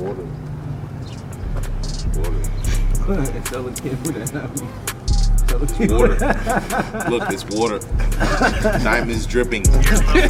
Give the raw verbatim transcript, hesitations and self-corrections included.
water. Water. Tell the kid what that happened. It's water. Look, it's water. Diamonds dripping.